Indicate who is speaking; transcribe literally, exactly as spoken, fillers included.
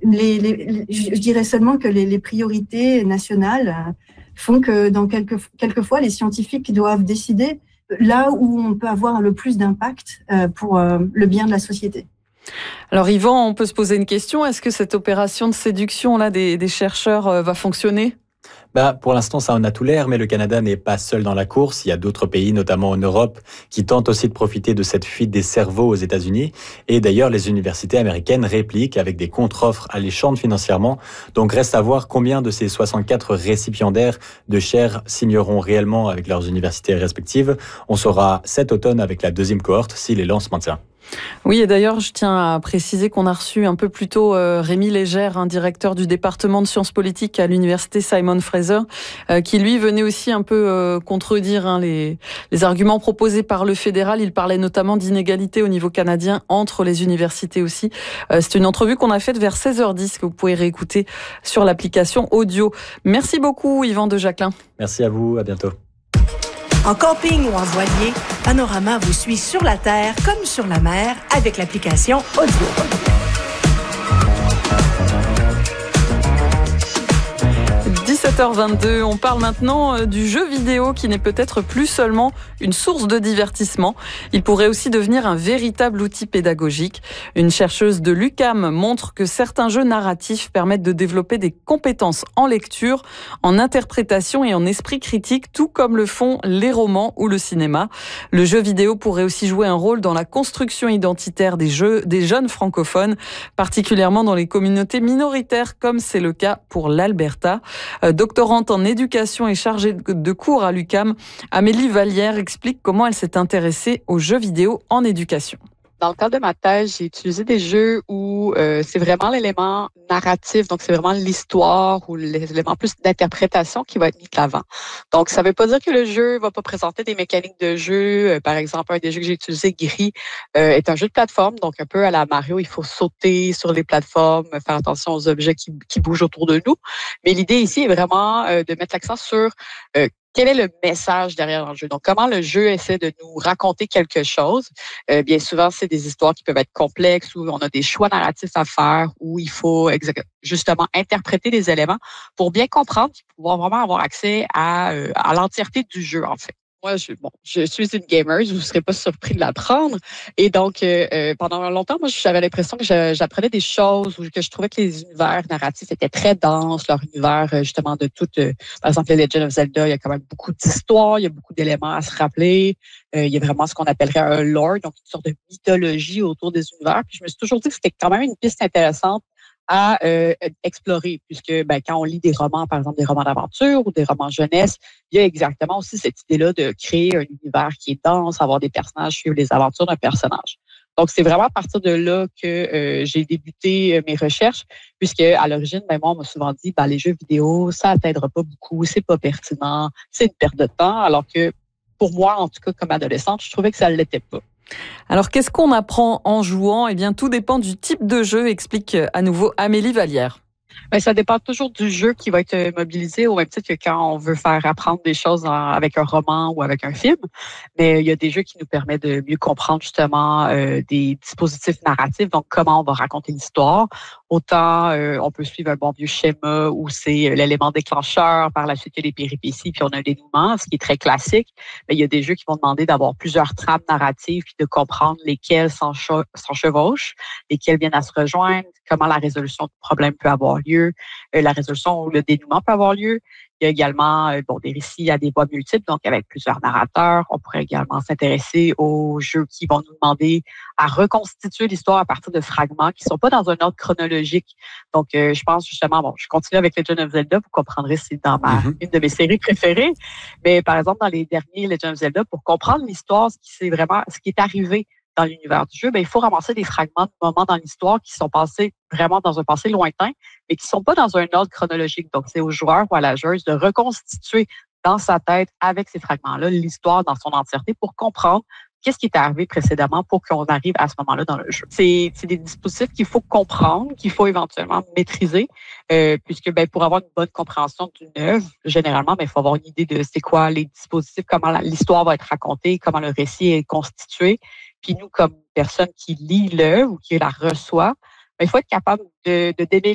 Speaker 1: les, les, je dirais seulement que les, les priorités nationales font que dans quelques, quelquefois, les scientifiques doivent décider là où on peut avoir le plus d'impact pour le bien de la société.
Speaker 2: Alors Yvan, on peut se poser une question. Est-ce que cette opération de séduction là, des, des chercheurs va fonctionner ?
Speaker 3: Bah, pour l'instant, ça en a tout l'air, mais le Canada n'est pas seul dans la course. Il y a d'autres pays, notamment en Europe, qui tentent aussi de profiter de cette fuite des cerveaux aux États-Unis. Et d'ailleurs, les universités américaines répliquent avec des contre-offres alléchantes financièrement. Donc, reste à voir combien de ces soixante-quatre récipiendaires de chaires signeront réellement avec leurs universités respectives. On saura cet automne avec la deuxième cohorte si l'élan se maintient.
Speaker 2: Oui, et d'ailleurs, je tiens à préciser qu'on a reçu un peu plus tôt euh, Rémi Légère, un directeur du département de sciences politiques à l'université Simon Fraser, euh, qui lui venait aussi un peu euh, contredire hein, les, les arguments proposés par le fédéral. Il parlait notamment d'inégalités au niveau canadien entre les universités aussi. Euh, c'est une entrevue qu'on a faite vers seize heures dix que vous pouvez réécouter sur l'application audio. Merci beaucoup, Yvan de Jacquelin.
Speaker 3: Merci à vous, à bientôt.
Speaker 4: En camping ou en voilier, Panorama vous suit sur la terre comme sur la mer avec l'application audio.
Speaker 2: dix-sept heures vingt-deux, on parle maintenant du jeu vidéo qui n'est peut-être plus seulement une source de divertissement. Il pourrait aussi devenir un véritable outil pédagogique. Une chercheuse de l'U Q A M montre que certains jeux narratifs permettent de développer des compétences en lecture, en interprétation et en esprit critique, tout comme le font les romans ou le cinéma. Le jeu vidéo pourrait aussi jouer un rôle dans la construction identitaire des jeux des jeunes francophones, particulièrement dans les communautés minoritaires, comme c'est le cas pour l'Alberta. Doctorante en éducation et chargée de cours à l'U Q A M, Amélie Vallière explique comment elle s'est intéressée aux jeux vidéo en éducation.
Speaker 5: Dans le cadre de ma thèse, j'ai utilisé des jeux où euh, c'est vraiment l'élément narratif, donc c'est vraiment l'histoire ou l'élément plus d'interprétation qui va être mis de l'avant. Donc, ça ne veut pas dire que le jeu va pas présenter des mécaniques de jeu. Euh, par exemple, un des jeux que j'ai utilisé, Gris, euh, est un jeu de plateforme, donc un peu à la Mario, il faut sauter sur les plateformes, faire attention aux objets qui, qui bougent autour de nous. Mais l'idée ici est vraiment euh, de mettre l'accent sur euh, quel est le message derrière le jeu? Donc, comment le jeu essaie de nous raconter quelque chose? Euh, bien souvent, c'est des histoires qui peuvent être complexes, où on a des choix narratifs à faire, où il faut justement interpréter les éléments pour bien comprendre et pouvoir vraiment avoir accès à, euh, à l'entièreté du jeu, en fait. Moi, je, bon, je suis une gamer, je ne serais pas surpris de l'apprendre. Et donc, euh, pendant longtemps, moi, j'avais l'impression que je, j'apprenais des choses ou que je trouvais que les univers narratifs étaient très denses, leur univers, justement, de tout. Euh, par exemple, les Legend of Zelda, il y a quand même beaucoup d'histoires, il y a beaucoup d'éléments à se rappeler. Euh, il y a vraiment ce qu'on appellerait un lore, donc une sorte de mythologie autour des univers. Puis je me suis toujours dit que c'était quand même une piste intéressante à euh, explorer, puisque ben, quand on lit des romans, par exemple des romans d'aventure ou des romans jeunesse, il y a exactement aussi cette idée-là de créer un univers qui est dense, avoir des personnages, suivre les aventures d'un personnage. Donc, c'est vraiment à partir de là que euh, j'ai débuté mes recherches, puisque à l'origine, ben, moi, on m'a souvent dit, ben, les jeux vidéo, ça ne t'aidera pas beaucoup, c'est pas pertinent, c'est une perte de temps, alors que pour moi, en tout cas, comme adolescente, je trouvais que ça ne l'était pas.
Speaker 2: Alors, qu'est-ce qu'on apprend en jouant ? Eh bien, tout dépend du type de jeu, explique à nouveau Amélie Vallière.
Speaker 5: Ben, ça dépend toujours du jeu qui va être mobilisé, au même titre que quand on veut faire apprendre des choses en, avec un roman ou avec un film. Mais il y a des jeux qui nous permettent de mieux comprendre justement euh, des dispositifs narratifs, donc comment on va raconter l'histoire. Autant euh, on peut suivre un bon vieux schéma où c'est l'élément déclencheur, par la suite il y a les péripéties, puis on a un dénouement, ce qui est très classique. Mais il y a des jeux qui vont demander d'avoir plusieurs trames narratives, puis de comprendre lesquelles s'enchevauchent, lesquelles viennent à se rejoindre, comment la résolution du problème peut avoir lieu, euh, la résolution ou le dénouement peut avoir lieu. Il y a également euh, bon, des récits à des voix multiples, donc avec plusieurs narrateurs. On pourrait également s'intéresser aux jeux qui vont nous demander à reconstituer l'histoire à partir de fragments qui ne sont pas dans un ordre chronologique. Donc, euh, je pense justement, bon, je continue avec Legend of Zelda, vous comprendrez, c'est dans ma, mm-hmm. une de mes séries préférées. Mais par exemple, dans les derniers Legend of Zelda, pour comprendre l'histoire, ce qui c'est vraiment, ce qui est arrivé dans l'univers du jeu, ben, il faut ramasser des fragments de moments dans l'histoire qui sont passés vraiment dans un passé lointain, mais qui sont pas dans un ordre chronologique. Donc, c'est au joueur ou à la joueuse de reconstituer dans sa tête, avec ces fragments-là, l'histoire dans son entièreté pour comprendre qu'est-ce qui est arrivé précédemment pour qu'on arrive à ce moment-là dans le jeu. C'est, c'est des dispositifs qu'il faut comprendre, qu'il faut éventuellement maîtriser, euh, puisque ben, pour avoir une bonne compréhension d'une œuvre, généralement, ben, il faut avoir une idée de c'est quoi les dispositifs, comment la, l'histoire va être racontée, comment le récit est constitué. Puis nous, comme personne qui lit l'œuvre ou qui la reçoit, ben, il faut être capable de, de démêler